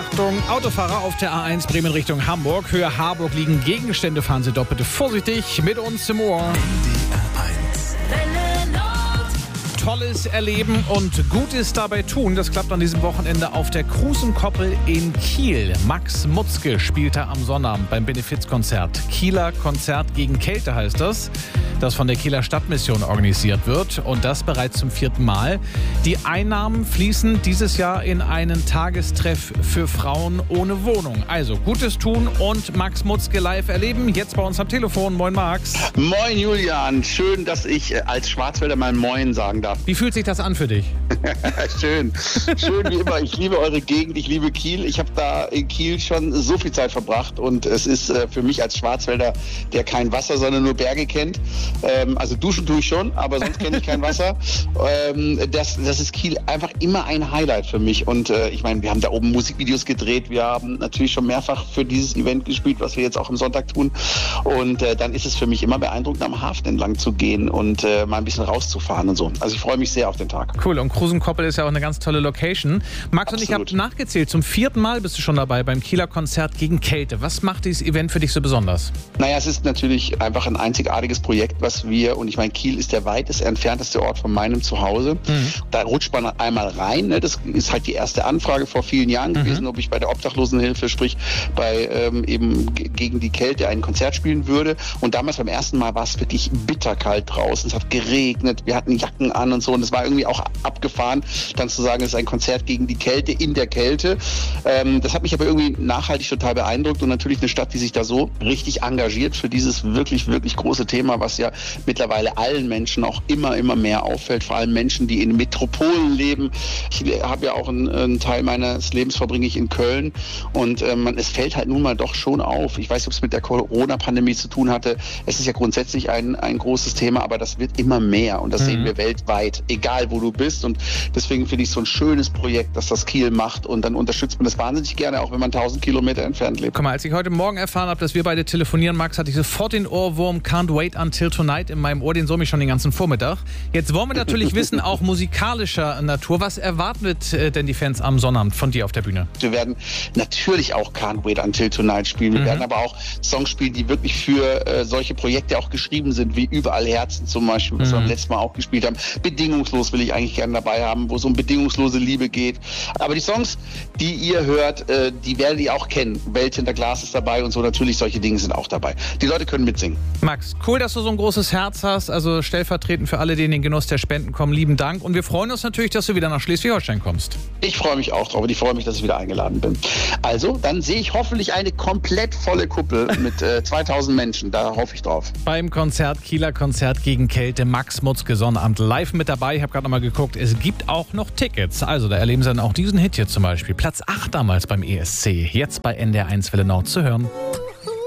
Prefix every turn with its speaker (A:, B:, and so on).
A: Achtung, Autofahrer auf der A1 Bremen Richtung Hamburg. Höhe Harburg liegen Gegenstände, fahren Sie doch bitte vorsichtig mit uns im Ohr. Tolles erleben und Gutes dabei tun. Das klappt an diesem Wochenende auf der Krusenkoppel in Kiel. Max Mutzke spielte am Sonnabend beim Benefizkonzert. Kieler Konzert gegen Kälte heißt das von der Kieler Stadtmission organisiert wird und das bereits zum 4. Mal. Die Einnahmen fließen dieses Jahr in einen Tagestreff für Frauen ohne Wohnung. Also Gutes tun und Max Mutzke live erleben. Jetzt bei uns am Telefon. Moin Max.
B: Moin Julian. Schön, dass ich als Schwarzwälder mal Moin sagen darf.
A: Wie fühlt sich das an für dich?
B: Schön wie immer. Ich liebe eure Gegend, ich liebe Kiel. Ich habe da in Kiel schon so viel Zeit verbracht und es ist für mich als Schwarzwälder, der kein Wasser, sondern nur Berge kennt. Also duschen tue ich schon, aber sonst kenne ich kein Wasser. Das ist Kiel einfach immer ein Highlight für mich. Und ich meine, wir haben da oben Musikvideos gedreht. Wir haben natürlich schon mehrfach für dieses Event gespielt, was wir jetzt auch am Sonntag tun. Und dann ist es für mich immer beeindruckend, am Hafen entlang zu gehen und mal ein bisschen rauszufahren und so. Also ich freue mich sehr auf den Tag.
A: Cool, und Krusenkoppel ist ja auch eine ganz tolle Location. Max und ich habe nachgezählt, zum 4. Mal bist du schon dabei beim Kieler Konzert gegen Kälte. Was macht dieses Event für dich so besonders?
B: Naja, es ist natürlich einfach ein einzigartiges Projekt, was wir, und ich meine, Kiel ist der weitest entfernteste Ort von meinem Zuhause. Da rutscht man einmal rein. Ne? Das ist halt die erste Anfrage vor vielen Jahren gewesen, ob ich bei der Obdachlosenhilfe, sprich bei eben gegen die Kälte ein Konzert spielen würde. Und damals beim ersten Mal war es wirklich bitterkalt draußen. Es hat geregnet, wir hatten Jacken an und so. Und es war irgendwie auch abgefahren, dann zu sagen, es ist ein Konzert gegen die Kälte in der Kälte. Das hat mich aber irgendwie nachhaltig total beeindruckt und natürlich eine Stadt, die sich da so richtig engagiert für dieses wirklich, wirklich große Thema, was ja mittlerweile allen Menschen auch immer mehr auffällt, vor allem Menschen, die in Metropolen leben. Ich habe ja auch einen Teil meines Lebens verbringe ich in Köln und es fällt halt nun mal doch schon auf. Ich weiß nicht, ob es mit der Corona-Pandemie zu tun hatte. Es ist ja grundsätzlich ein großes Thema, aber das wird immer mehr und das sehen wir weltweit, egal wo du bist, und deswegen finde ich so ein schönes Projekt, dass das Kiel macht und dann unterstützt man das wahnsinnig gerne, auch wenn man 1000 Kilometer entfernt lebt.
A: Guck mal, als ich heute Morgen erfahren habe, dass wir beide telefonieren, Max, hatte ich sofort den Ohrwurm Can't Wait Until Tonight in meinem Ohr, den summe ich schon den ganzen Vormittag. Jetzt wollen wir natürlich wissen, auch musikalischer Natur, was erwartet denn die Fans am Sonnabend von dir auf der Bühne?
B: Wir werden natürlich auch Can't Wait Until Tonight spielen. Wir werden aber auch Songs spielen, die wirklich für solche Projekte auch geschrieben sind, wie Überall Herzen zum Beispiel, was wir beim letzten Mal auch gespielt haben. Bedingungslos will ich eigentlich gerne dabei haben, wo es um bedingungslose Liebe geht. Aber die Songs, die ihr hört, die werdet ihr auch kennen. Welt hinter Glas ist dabei und so, natürlich solche Dinge sind auch dabei. Die Leute können mitsingen.
A: Max, cool, dass du so ein großes Herz hast, also stellvertretend für alle, die in den Genuss der Spenden kommen, lieben Dank. Und wir freuen uns natürlich, dass du wieder nach Schleswig-Holstein kommst.
B: Ich freue mich auch drauf und ich freue mich, dass ich wieder eingeladen bin. Also, dann sehe ich hoffentlich eine komplett volle Kuppel mit 2000 Menschen, da hoffe ich drauf.
A: Beim Konzert, Kieler Konzert gegen Kälte, Max Mutzke Sonnabend live mit dabei. Ich habe gerade nochmal geguckt, es gibt auch noch Tickets. Also, da erleben Sie dann auch diesen Hit hier zum Beispiel. Platz 8 damals beim ESC, jetzt bei NDR 1 Welle Nord zu hören.